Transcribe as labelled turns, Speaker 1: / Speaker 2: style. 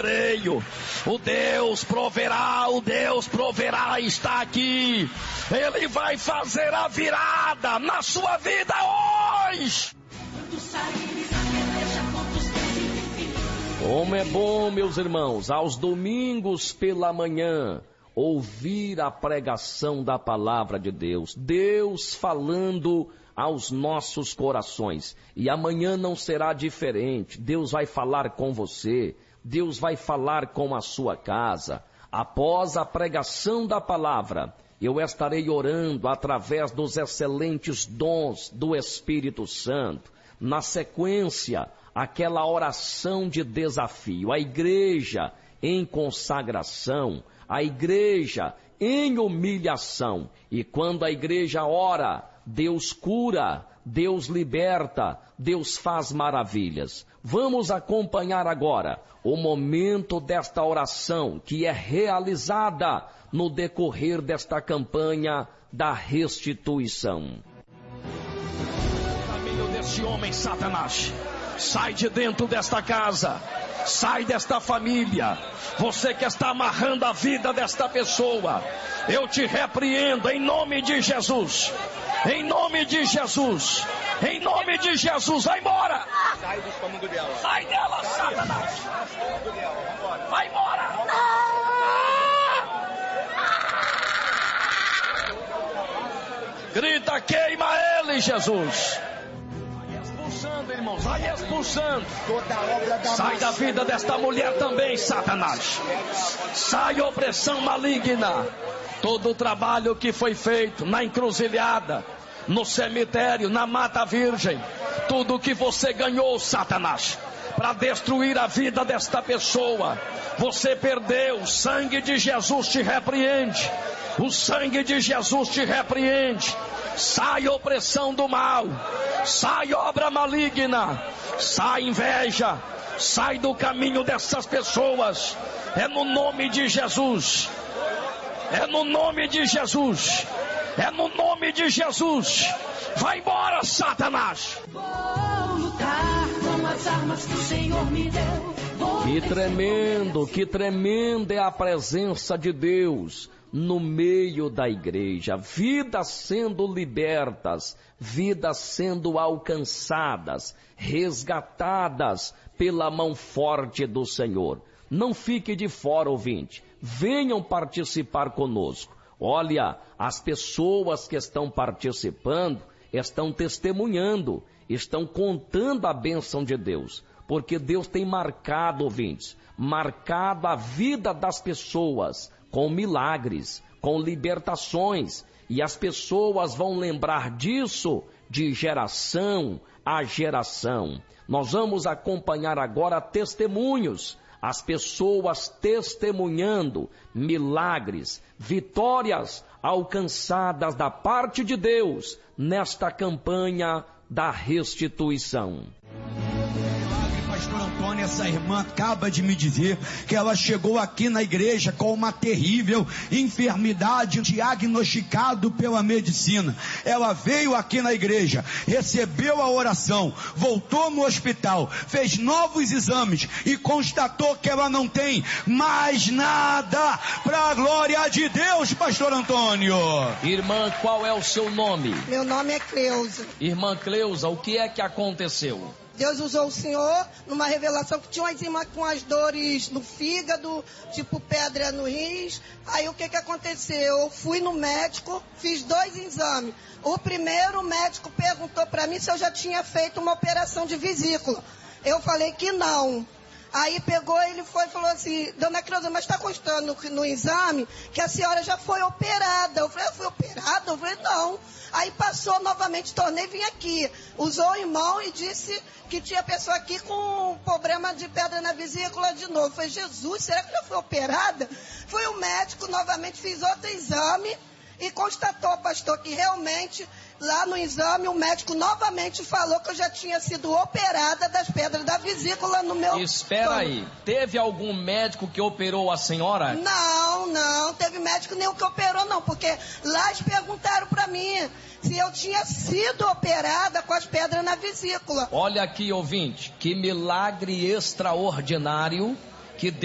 Speaker 1: creio. O Deus proverá está aqui. Ele vai fazer a virada na sua vida hoje.
Speaker 2: Como é bom, meus irmãos, aos domingos pela manhã, ouvir a pregação da palavra de Deus. Deus falando aos nossos corações. E amanhã não será diferente. Deus vai falar com você. Deus vai falar com a sua casa. Após a pregação da palavra, eu estarei orando através dos excelentes dons do Espírito Santo. Na sequência, aquela oração de desafio. A igreja em consagração, a igreja em humilhação. E quando a igreja ora, Deus cura, Deus liberta, Deus faz maravilhas. Vamos acompanhar agora o momento desta oração que é realizada no decorrer desta campanha da restituição.
Speaker 1: Caminho desse homem, Satanás, sai de dentro desta casa, sai desta família. Você que está amarrando a vida desta pessoa, eu te repreendo em nome de Jesus. Em nome de Jesus. Em nome de Jesus, vai embora.
Speaker 3: Sai do estômago dela.
Speaker 1: Sai dela, Satanás. Vai embora. Grita, queima ele, Jesus. Vai expulsando, irmãos, vai expulsando. Sai da vida desta mulher também, Satanás. Sai opressão maligna. Todo o trabalho que foi feito na encruzilhada, no cemitério, na mata virgem, tudo que você ganhou, Satanás, para destruir a vida desta pessoa, você perdeu. O sangue de Jesus te repreende. O sangue de Jesus te repreende. Sai opressão do mal, sai obra maligna, sai inveja, sai do caminho dessas pessoas. É no nome de Jesus. É no nome de Jesus. É no nome de Jesus. Vai embora, Satanás.
Speaker 4: Vou lutar com as armas que o Senhor me deu.
Speaker 2: Que tremenda é a presença de Deus no meio da igreja. Vidas sendo libertas, vidas sendo alcançadas, resgatadas pela mão forte do Senhor. Não fique de fora, ouvinte. Venham participar conosco. Olha, as pessoas que estão participando estão testemunhando, estão contando a bênção de Deus, porque Deus tem marcado, ouvintes, marcado a vida das pessoas com milagres, com libertações, e as pessoas vão lembrar disso de geração a geração. Nós vamos acompanhar agora testemunhos, as pessoas testemunhando milagres, vitórias alcançadas da parte de Deus nesta campanha da restituição.
Speaker 5: Pastor Antônio, essa irmã acaba de me dizer que ela chegou aqui na igreja com uma terrível enfermidade diagnosticado pela medicina. Ela veio aqui na igreja, recebeu a oração, voltou no hospital, fez novos exames e constatou que ela não tem mais nada, para a glória de Deus, Pastor Antônio.
Speaker 2: Irmã, qual é o seu nome?
Speaker 6: Meu nome é Cleusa.
Speaker 2: Irmã Cleusa, o que é que aconteceu?
Speaker 6: Deus usou o Senhor numa revelação que tinha umas irmãs com as dores no fígado, tipo pedra no rins. Aí o que aconteceu? Eu fui no médico, fiz 2 exames. O primeiro, o médico perguntou para mim se eu já tinha feito uma operação de vesícula. Eu falei que não. Aí pegou, ele foi e falou assim: Dona Cleusa, mas está constando no exame que a senhora já foi operada. Eu falei: eu fui operada? Eu falei: não. Aí passou novamente, tornei, vim aqui. Usou o irmão e disse que tinha pessoa aqui com problema de pedra na vesícula de novo. Eu falei: Jesus, será que eu já fui operada? Fui o médico, novamente fiz outro exame e constatou, pastor, que realmente lá no exame o médico novamente falou que eu já tinha sido operada das pedras da vesícula no meu...
Speaker 2: Espera aí, teve algum médico que operou a senhora?
Speaker 6: Não teve médico nenhum que operou não, porque lá eles perguntaram para mim se eu tinha sido operada com as pedras na vesícula.
Speaker 2: Olha aqui, ouvinte, que milagre extraordinário que